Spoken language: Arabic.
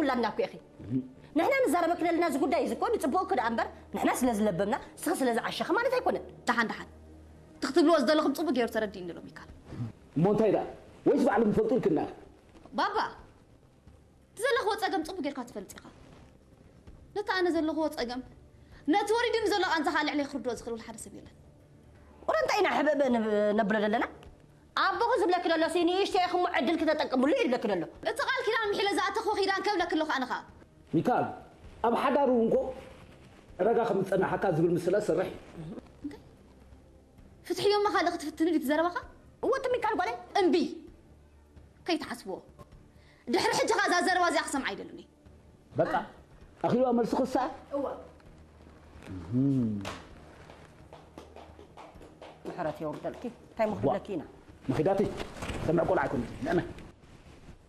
لنا يا أخي نحن نزربك لنا زقود دايز كون تبوك كده أمبر نحن سلز لبنا سخس لز عشة ما نتايكون دحان تكتب له أصدق لكم صوب غير تردين له ميكال مونتايدا ويش بعلم فلتول كنا بابا تزلخ وصقم صوب غير كاتفلطيخا نتا أنا زلخ وصقم نتوري دين زلخ أنت خالي عليه خردو زخلو الحد سبيلا ورنت أين حبب نبرد لنا أبغى زبلة كده لو سيني إيش يا أخي معدل كده تقبل لي إلا كده له تقال كلام محل زعت أخو خيران كبلة كله أنا خا ميكال أب حدا رونكو رجع خمس أنا حكى زبل مسلا سرحي فتح يوم ما خالق تفتني تزربخا هو أنت ميكال قولي أمبي كي تحسبوه دحر حج غازا زروازي أقسم عيدلني بقى أخي أمر سخسة هو محرتي ورد لك تاي مخدلكينا مخداتي سمع قول عكون أنا